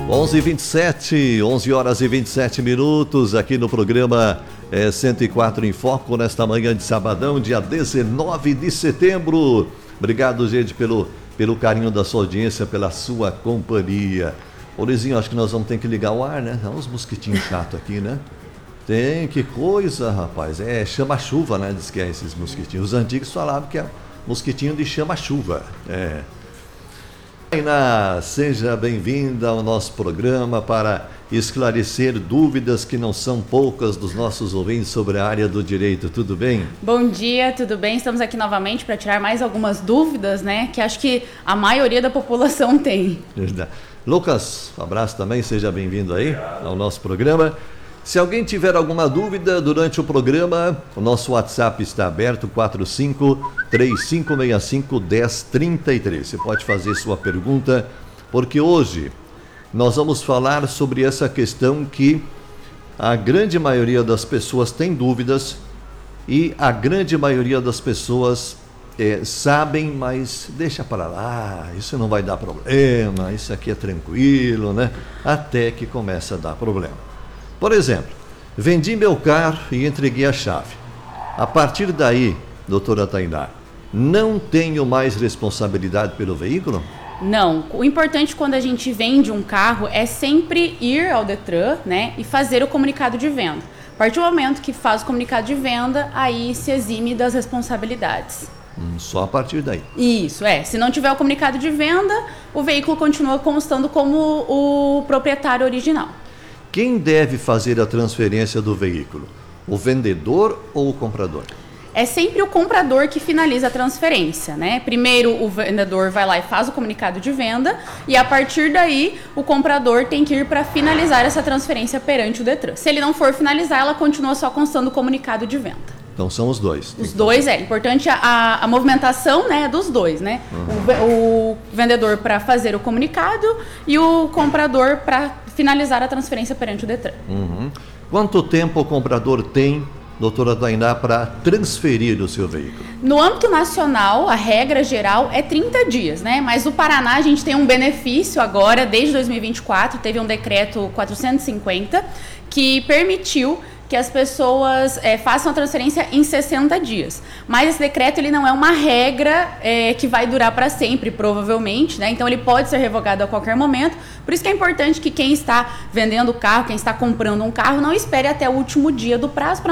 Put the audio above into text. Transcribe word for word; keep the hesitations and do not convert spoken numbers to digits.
onze e vinte e sete, onze horas e vinte e sete minutos, aqui no programa é, cento e quatro em Foco, nesta manhã de sabadão, dia dezenove de setembro. Obrigado, gente, pelo, pelo carinho da sua audiência, pela sua companhia. Ô, Luizinho, acho que nós vamos ter que ligar o ar, né? Tem uns mosquitinhos chatos aqui, né? Tem, que coisa, rapaz. É chama-chuva, né? Diz que é esses mosquitinhos. Os antigos falavam que é mosquitinho de chama-chuva. É. Tainá, seja bem-vinda ao nosso programa para esclarecer dúvidas que não são poucas dos nossos ouvintes sobre a área do direito. Tudo bem? Bom dia, tudo bem? Estamos aqui novamente para tirar mais algumas dúvidas, né? Que acho que a maioria da população tem. Verdade. Lucas, um abraço também, seja bem-vindo aí ao nosso programa. Se alguém tiver alguma dúvida durante o programa, o nosso WhatsApp está aberto, quatro cinco três cinco seis cinco um zero três três. Você pode fazer sua pergunta, porque hoje nós vamos falar sobre essa questão que a grande maioria das pessoas tem dúvidas e a grande maioria das pessoas é, sabem, mas deixa para lá, isso não vai dar problema, isso aqui é tranquilo, né? Até que começa a dar problema. Por exemplo, vendi meu carro e entreguei a chave. A partir daí, doutora Tainá, não tenho mais responsabilidade pelo veículo? Não. O importante quando a gente vende um carro é sempre ir ao Detran, né, e fazer o comunicado de venda. A partir do momento que faz o comunicado de venda, aí se exime das responsabilidades. Hum, só a partir daí. Isso, é. Se não tiver o comunicado de venda, o veículo continua constando como o proprietário original. Quem deve fazer a transferência do veículo? O vendedor ou o comprador? É sempre o comprador que finaliza a transferência, né? Primeiro o vendedor vai lá e faz o comunicado de venda e a partir daí o comprador tem que ir para finalizar essa transferência perante o Detran. Se ele não for finalizar, ela continua só constando o comunicado de venda. Então são os dois. Os dois, é importante a, a, a movimentação, né, dos dois, né? Uhum. O, o vendedor para fazer o comunicado e o comprador para finalizar a transferência perante o Detran. Uhum. Quanto tempo o comprador tem, doutora Tainá, para transferir o seu veículo? No âmbito nacional, a regra geral é trinta dias, né? Mas no Paraná a gente tem um benefício agora, desde dois mil e vinte e quatro, teve um decreto quatrocentos e cinquenta que permitiu que as pessoas é, façam a transferência em sessenta dias. Mas esse decreto ele não é uma regra é, que vai durar para sempre, provavelmente, né? Então ele pode ser revogado a qualquer momento. Por isso que é importante que quem está vendendo o carro, quem está comprando um carro, não espere até o último dia do prazo para